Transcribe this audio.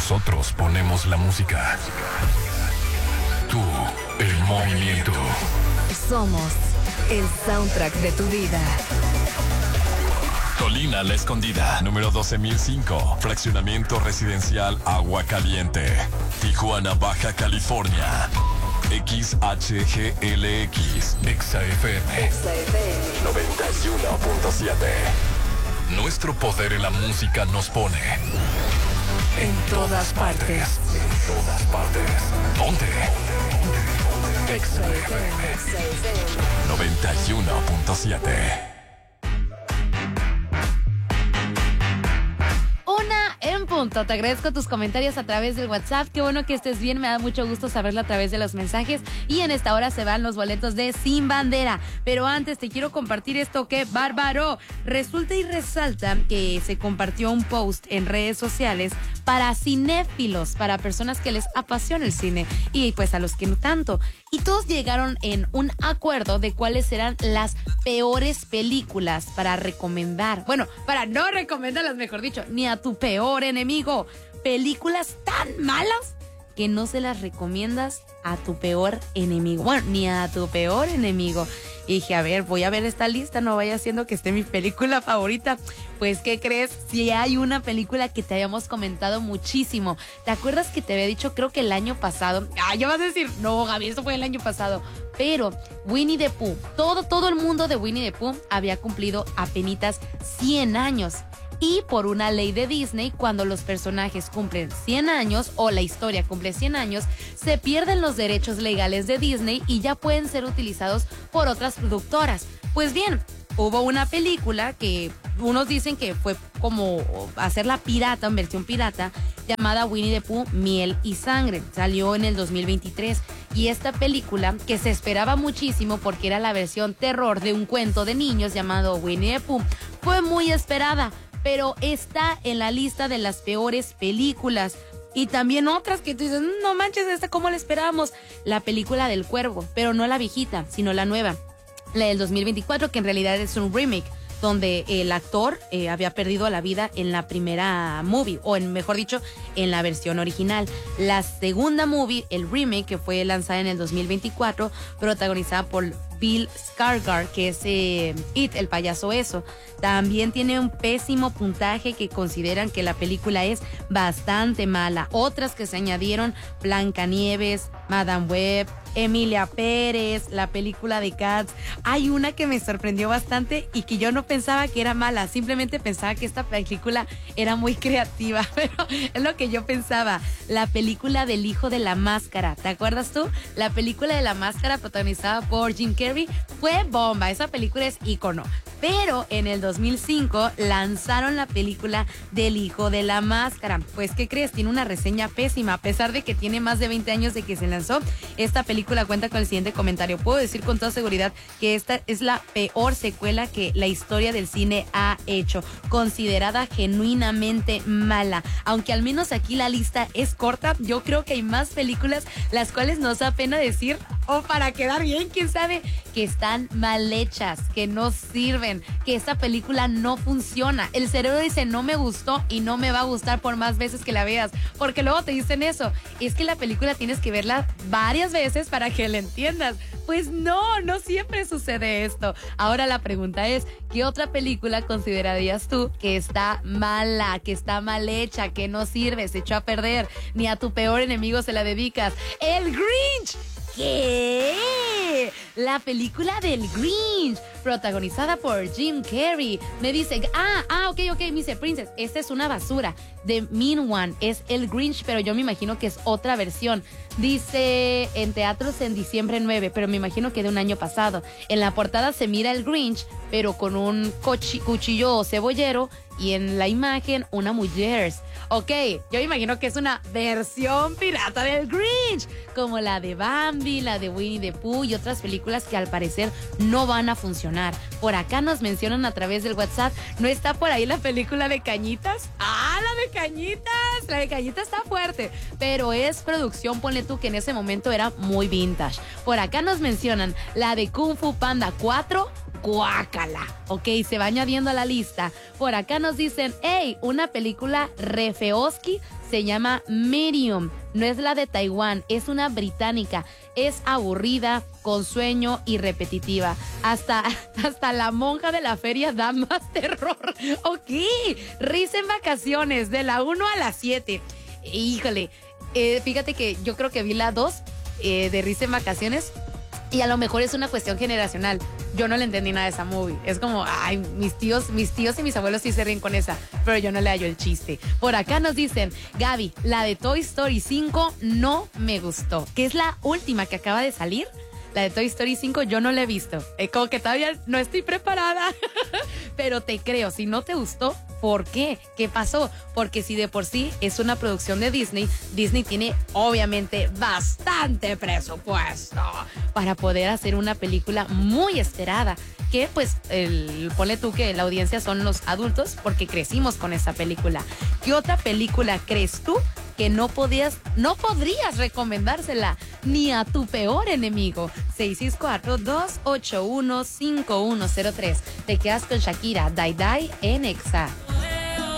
Nosotros ponemos la música. Tú, el movimiento. Somos el soundtrack de tu vida. Colina La Escondida, número 12005. Fraccionamiento residencial Agua Caliente. Tijuana, Baja California. XHGLX. XFM 91.7. Nuestro poder en la música nos pone en todas partes. En todas partes. ¿Dónde? XFM 91.7. En punto, te agradezco tus comentarios a través del WhatsApp. Qué bueno que estés bien, me da mucho gusto saberlo a través de los mensajes. Y en esta hora se van los boletos de Sin Bandera. Pero antes te quiero compartir esto que bárbaro. Resulta y resalta que se compartió un post en redes sociales para cinéfilos, para personas que les apasiona el cine y pues a los que no tanto. Y todos llegaron en un acuerdo de cuáles serán las peores películas para recomendar. Bueno, para no recomendarlas, mejor dicho, ni a tu peor enemigo. Películas tan malas que no se las recomiendas a tu peor enemigo. Bueno, ni a tu peor enemigo. Y dije, a ver, voy a ver esta lista, no vaya siendo que esté mi película favorita. Pues, ¿qué crees? Si hay una película que te habíamos comentado muchísimo. ¿Te acuerdas que te había dicho, creo que el año pasado? Ya vas a decir, no, Gaby, eso fue el año pasado. Pero Winnie the Pooh, todo el mundo de Winnie the Pooh había cumplido apenitas 100 años. Y por una ley de Disney, cuando los personajes cumplen 100 años o la historia cumple 100 años, se pierden los derechos legales de Disney y ya pueden ser utilizados por otras productoras. Pues bien, hubo una película que unos dicen que fue como hacerla pirata, en versión pirata, llamada Winnie the Pooh, Miel y Sangre. Salió en el 2023. Y esta película, que se esperaba muchísimo porque era la versión terror de un cuento de niños llamado Winnie the Pooh, fue muy esperada, pero está en la lista de las peores películas. Y también otras que tú dices, no manches, esta cómo la esperábamos. La película del Cuervo, pero no la viejita, sino la nueva. La del 2024, que en realidad es un remake, donde el actor había perdido la vida en la primera movie, o mejor dicho, en la versión original. La segunda movie, el remake, que fue lanzada en el 2024, protagonizada por Bill Skarsgård, que es It, el payaso eso. También tiene un pésimo puntaje que consideran que la película es bastante mala. Otras que se añadieron, Blancanieves, Madame Web, Emilia Pérez, la película de Cats. Hay una que me sorprendió bastante y que yo no pensaba que era mala, simplemente pensaba que esta película era muy creativa, pero es lo que yo pensaba. La película del Hijo de la Máscara, ¿te acuerdas tú? La película de la Máscara, protagonizada por Jim Carrey, fue bomba. Esa película es ícono. Pero en el 2005 lanzaron la película del Hijo de la Máscara. Pues, ¿qué crees? Tiene una reseña pésima. A pesar de que tiene más de 20 años de que se lanzó, esta película cuenta con el siguiente comentario. Puedo decir con toda seguridad que esta es la peor secuela que la historia del cine ha hecho. Considerada genuinamente mala. Aunque al menos aquí la lista es corta, yo creo que hay más películas las cuales nos da pena decir, o para quedar bien, quién sabe, que están mal hechas, que no sirven, que esta película no funciona. El cerebro dice, no me gustó y no me va a gustar por más veces que la veas, porque luego te dicen eso, es que la película tienes que verla varias veces para que la entiendas. Pues no siempre sucede esto. Ahora la pregunta es, ¿qué otra película considerarías tú que está mala, que está mal hecha, que no sirve, se echó a perder, ni a tu peor enemigo se la dedicas? ¡El Grinch! ¿Qué? La película del Grinch, protagonizada por Jim Carrey. Me dice, ok, me dice, Princess, esta es una basura. The Mean One es el Grinch, pero yo me imagino que es otra versión. Dice, en teatros en diciembre 9, pero me imagino que de un año pasado. En la portada se mira el Grinch, pero con un cuchillo cebollero, y en la imagen una mujer. Ok, yo imagino que es una versión pirata del Grinch, como la de Bambi, la de Winnie the Pooh y otras películas que al parecer no van a funcionar. Por acá nos mencionan a través del WhatsApp, ¿no está por ahí la película de Cañitas? La de Cañitas, la de Cañitas está fuerte, pero es producción, ponle tú, que en ese momento era muy vintage. Por acá nos mencionan la de Kung Fu Panda 4, guácala. Ok, se va añadiendo a la lista. Por acá nos dicen, hey, una película re feoski se llama Medium. No es la de Taiwán, es una británica. Es aburrida, con sueño y repetitiva. Hasta la monja de la feria da más terror. Ok, Risa en Vacaciones, de la 1 a la 7. Híjole, fíjate que yo creo que vi la 2 de Risa en Vacaciones. Y a lo mejor es una cuestión generacional. Yo no le entendí nada de esa movie. Es como, ay, mis tíos y mis abuelos sí se ríen con esa, pero yo no le hallo el chiste. Por acá nos dicen, Gaby, la de Toy Story 5 no me gustó, que es la última que acaba de salir. La de Toy Story 5 yo no la he visto. Como que todavía no estoy preparada. Pero te creo, si no te gustó, ¿por qué? ¿Qué pasó? Porque si de por sí es una producción de Disney, Disney tiene obviamente bastante presupuesto para poder hacer una película muy esperada. Que pues, ponle tú que la audiencia son los adultos porque crecimos con esa película. ¿Qué otra película crees tú que no podrías recomendársela ni a tu peor enemigo? 664-281-5103. Te quedas con Shakira, Die Die en Exa.